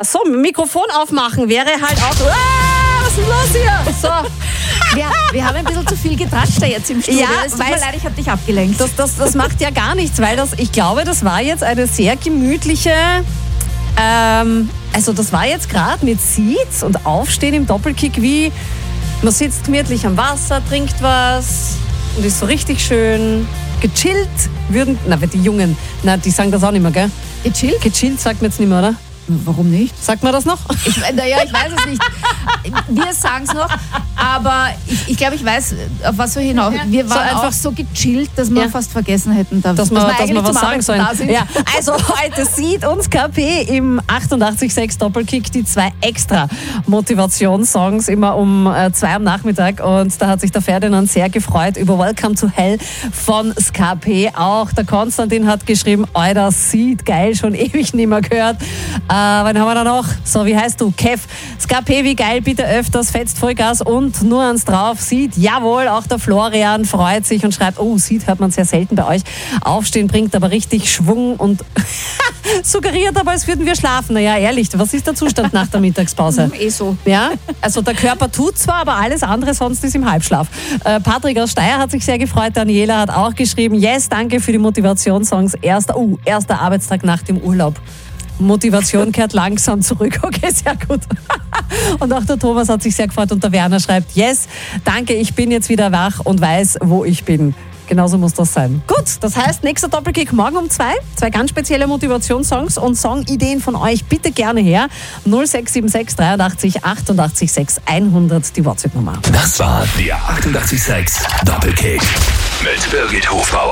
So, Mikrofon aufmachen wäre halt auch... Was ist los hier? So, wir haben ein bisschen zu viel getratscht da jetzt im Studio. Ja, es tut mir leid, ich habe dich abgelenkt. Das macht ja gar nichts, weil ich glaube, das war jetzt eine sehr gemütliche... also das war jetzt gerade mit Seeds und Aufstehen im Doppelkick wie... Man sitzt gemütlich am Wasser, trinkt was und ist so richtig schön gechillt. Die Jungen, die sagen das auch nicht mehr, gell? Gechillt? Gechillt sagt man jetzt nicht mehr, oder? Warum nicht? Sagt man das noch? Ich weiß es nicht. Wir sagen es noch, aber ich glaube, ich weiß, auf was wir hinaus. Wir waren einfach auch so gechillt, dass wir fast vergessen hätten, dass wir was sagen sollen. Ja, also heute Seed und KP im 88.6 Doppelkick, die 2 extra Motivationssongs immer um 2 am Nachmittag, und da hat sich der Ferdinand sehr gefreut über Welcome to Hell von SKP. Auch der Konstantin hat geschrieben, Alter, Seed, geil, schon ewig nicht mehr gehört. Wann haben wir da noch? So, wie heißt du? Kev. SKP, wie geil, bitte öfters, fetzt Vollgas und nur ans drauf. Seed, jawohl, auch der Florian freut sich und schreibt, Seed hört man sehr selten bei euch. Aufstehen bringt aber richtig Schwung und suggeriert aber, als würden wir schlafen. Naja, ehrlich, was ist der Zustand nach der Mittagspause? So. Ja, also der Körper tut zwar, aber alles andere sonst ist im Halbschlaf. Patrick aus Steyr hat sich sehr gefreut. Daniela hat auch geschrieben, yes, danke für die Motivationssongs. Erster Arbeitstag nach dem Urlaub. Motivation kehrt langsam zurück. Okay, sehr gut. Und auch der Thomas hat sich sehr gefreut und der Werner schreibt, yes, danke, ich bin jetzt wieder wach und weiß, wo ich bin. Genauso muss das sein. Gut, das heißt, nächster Doppelkick morgen um 2. 2 ganz spezielle Motivationssongs und Songideen von euch bitte gerne her. 0676 83 88 6 100 die WhatsApp-Nummer. Das war der 88.6 Doppelkick mit Birgit Hofbauer.